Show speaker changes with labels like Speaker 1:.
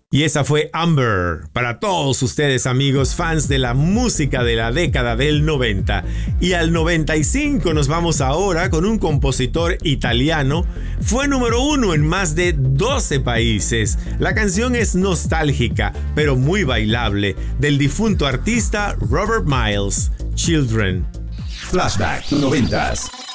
Speaker 1: Y esa fue Amber, para todos ustedes amigos fans de la música de la década del 90. Y al 95 nos vamos ahora con un compositor italiano. Fue número 1 en más de 12 países. La canción es nostálgica, pero muy bailable, del difunto artista Robert Miles, Children.
Speaker 2: Flashback 90s.